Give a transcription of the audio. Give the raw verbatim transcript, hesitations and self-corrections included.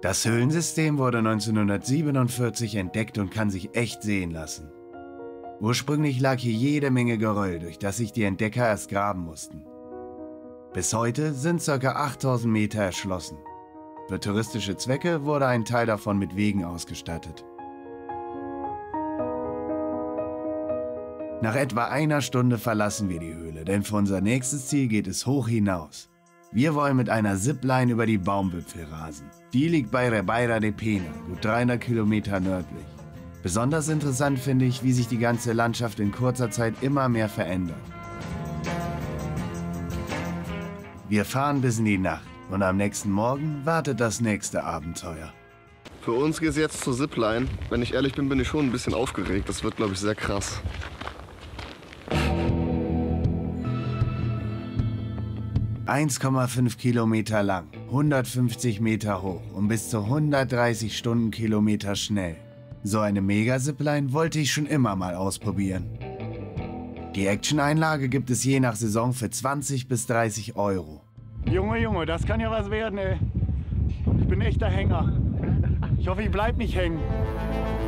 Das Höhlensystem wurde neunzehnhundertsiebenundvierzig entdeckt und kann sich echt sehen lassen. Ursprünglich lag hier jede Menge Geröll, durch das sich die Entdecker erst graben mussten. Bis heute sind ca. achttausend Meter erschlossen. Für touristische Zwecke wurde ein Teil davon mit Wegen ausgestattet. Nach etwa einer Stunde verlassen wir die Höhle, denn für unser nächstes Ziel geht es hoch hinaus. Wir wollen mit einer Zipline über die Baumwipfel rasen. Die liegt bei Ribeira de Pena, gut dreihundert Kilometer nördlich. Besonders interessant finde ich, wie sich die ganze Landschaft in kurzer Zeit immer mehr verändert. Wir fahren bis in die Nacht und am nächsten Morgen wartet das nächste Abenteuer. Für uns geht es jetzt zur Zipline. Wenn ich ehrlich bin, bin ich schon ein bisschen aufgeregt. Das wird, glaube ich, sehr krass. eins Komma fünf Kilometer lang, hundertfünfzig Meter hoch und bis zu hundertdreißig Stundenkilometer schnell. So eine Mega-Zipline wollte ich schon immer mal ausprobieren. Die Action-Einlage gibt es je nach Saison für zwanzig bis dreißig Euro. Junge, Junge, das kann ja was werden, ey. Ich bin echter Hänger. Ich hoffe, ich bleib nicht hängen.